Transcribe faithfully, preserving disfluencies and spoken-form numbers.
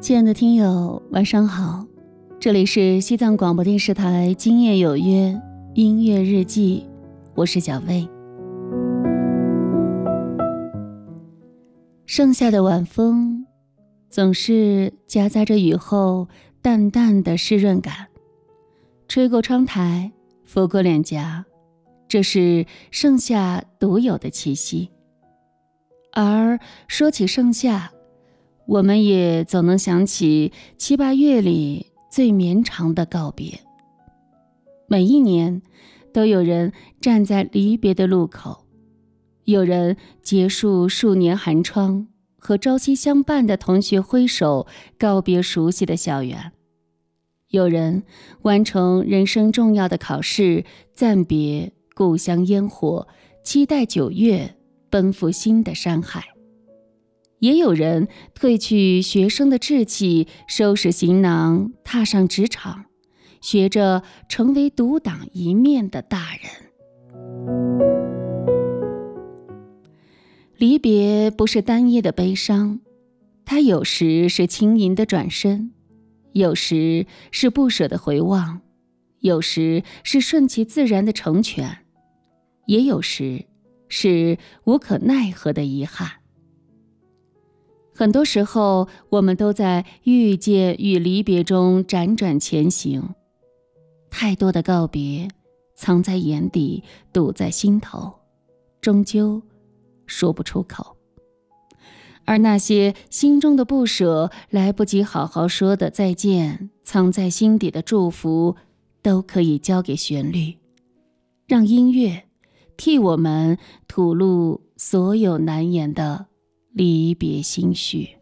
亲爱的听友，晚上好，这里是西藏广播电视台今夜有约音乐日记，我是小薇。盛夏的晚风总是夹杂着雨后淡淡的湿润感，吹过窗台，拂过脸颊，这是盛夏独有的气息。而说起盛夏，我们也总能想起七八月里最绵长的告别。每一年都有人站在离别的路口，有人结束数年寒窗，和朝夕相伴的同学挥手告别熟悉的校园，有人完成人生重要的考试，暂别故乡烟火，期待九月奔赴新的山海。也有人褪去学生的志气，收拾行囊踏上职场，学着成为独当一面的大人。离别不是单一的悲伤，它有时是轻盈的转身，有时是不舍的回望，有时是顺其自然的成全，也有时是无可奈何的遗憾。很多时候，我们都在遇见与离别中辗转前行，太多的告别藏在眼底，堵在心头，终究说不出口。而那些心中的不舍，来不及好好说的再见，藏在心底的祝福，都可以交给旋律，让音乐替我们吐露所有难言的离别心绪。